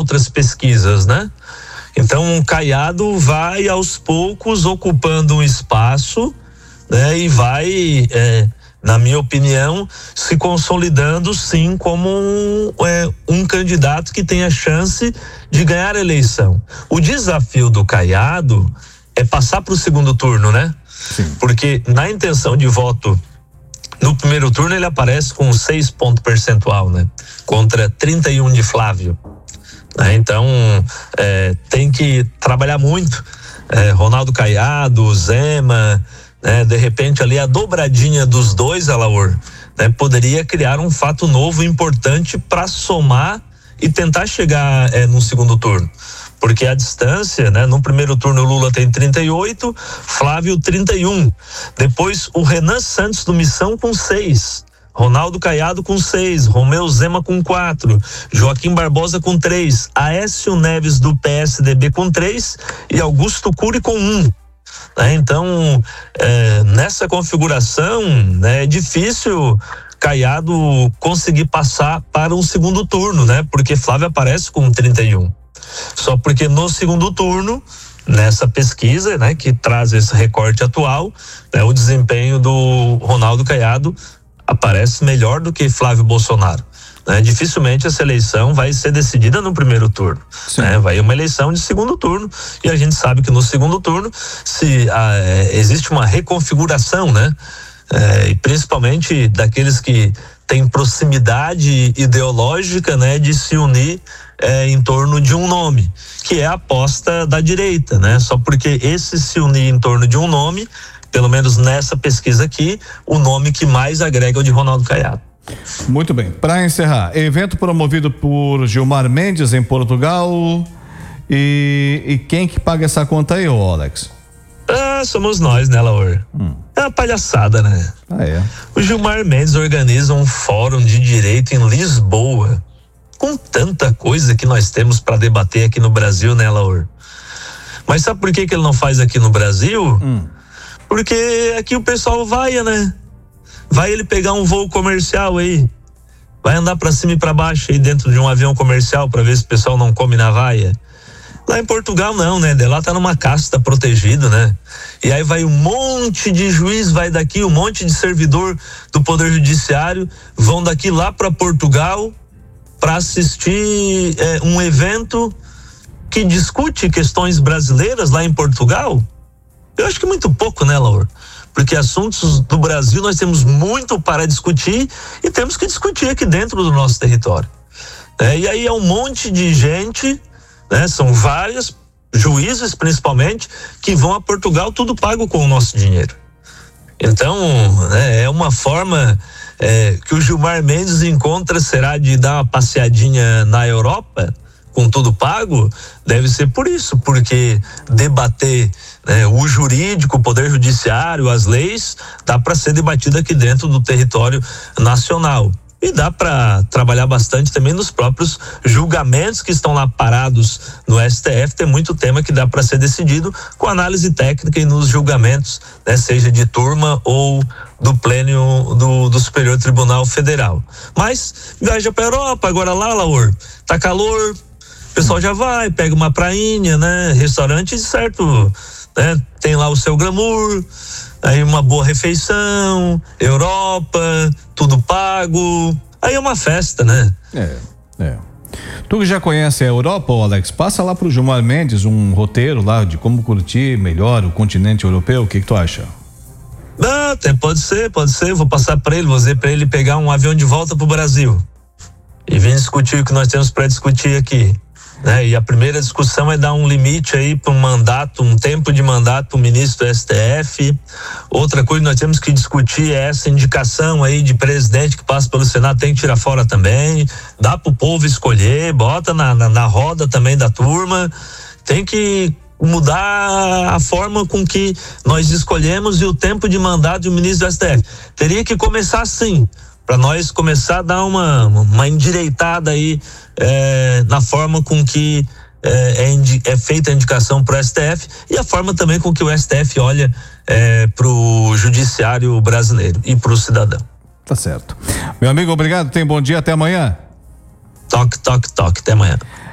outras pesquisas, né? Então o Caiado vai aos poucos ocupando um espaço, né? E vai, na minha opinião, se consolidando sim como um candidato que tem a chance de ganhar a eleição. O desafio do Caiado é passar para o segundo turno, né? Sim. Porque na intenção de voto no primeiro turno ele aparece com 6 pontos percentual, né? Contra 31 de Flávio. Então tem que trabalhar muito. Ronaldo Caiado, Zema, né? De repente ali a dobradinha dos dois, Alaor, né? Poderia criar um fato novo importante para somar e tentar chegar no segundo turno. Porque a distância, né? No primeiro turno o Lula tem 38, Flávio 31. Depois o Renan Santos do Missão com 6. Ronaldo Caiado com 6, Romeu Zema com 4, Joaquim Barbosa com 3, Aécio Neves do PSDB com 3 e Augusto Cury com 1. Então, nessa configuração, né, é difícil Caiado conseguir passar para um segundo turno, né? Porque Flávio aparece com 31. Só porque no segundo turno, nessa pesquisa, né, que traz esse recorte atual, né, o desempenho do Ronaldo Caiado aparece melhor do que Flávio Bolsonaro. Dificilmente essa eleição vai ser decidida no primeiro turno, né? Vai uma eleição de segundo turno e a gente sabe que no segundo turno existe uma reconfiguração, né? E principalmente daqueles que têm proximidade ideológica, né? De se unir em torno de um nome, que é a aposta da direita, né? Só porque esse se unir em torno de um nome, pelo menos nessa pesquisa aqui, o nome que mais agrega é o de Ronaldo Caiado. Muito bem. Para encerrar, evento promovido por Gilmar Mendes em Portugal. E quem que paga essa conta aí, ô Alex? Somos nós, né, Laur? É uma palhaçada, né? O Gilmar Mendes organiza um fórum de direito em Lisboa, com tanta coisa que nós temos para debater aqui no Brasil, né, Laur? Mas sabe por que ele não faz aqui no Brasil? Porque aqui o pessoal vai, né? Vai ele pegar um voo comercial aí, vai andar para cima e para baixo aí dentro de um avião comercial para ver se o pessoal não come na vaia. Lá em Portugal não, né? De lá tá numa casta protegido, né? E aí vai um monte de juiz, vai daqui, um monte de servidor do Poder Judiciário, vão daqui lá para Portugal para assistir um evento que discute questões brasileiras lá em Portugal. Eu acho que muito pouco, né, Laura? Porque assuntos do Brasil nós temos muito para discutir e temos que discutir aqui dentro do nosso território. E aí é um monte de gente, né? São vários juízes principalmente que vão a Portugal, tudo pago com o nosso dinheiro. Então, é uma forma que o Gilmar Mendes encontra, será de dar uma passeadinha na Europa com tudo pago? Deve ser por isso, porque debater o jurídico, o poder judiciário, as leis, dá para ser debatido aqui dentro do território nacional. E dá para trabalhar bastante também nos próprios julgamentos que estão lá parados no STF. Tem muito tema que dá para ser decidido com análise técnica e nos julgamentos, né, seja de turma ou do pleno do Superior Tribunal Federal. Mas viaja para Europa agora lá, Laur, tá calor, o pessoal já vai, pega uma prainha, né, restaurante certo, né, tem lá o seu glamour, aí uma boa refeição, Europa, tudo pago, aí é uma festa, né? Tu que já conhece a Europa, Alex, passa lá pro Gilmar Mendes um roteiro lá de como curtir melhor o continente europeu, o que tu acha? Pode ser, vou passar para ele, vou dizer para ele pegar um avião de volta pro Brasil e vir discutir o que nós temos para discutir aqui. E a primeira discussão é dar um limite aí para um mandato, um tempo de mandato para o ministro do STF. Outra coisa que nós temos que discutir é essa indicação aí de presidente que passa pelo Senado, tem que tirar fora também, dá para o povo escolher, bota na roda também da turma, tem que mudar a forma com que nós escolhemos e o tempo de mandato do ministro do STF. Teria que começar assim, para nós começar a dar uma endireitada aí na forma com que é feita a indicação para o STF e a forma também com que o STF olha para o judiciário brasileiro e para o cidadão. Tá certo. Meu amigo, obrigado, tenha bom dia, até amanhã. Toque, até amanhã.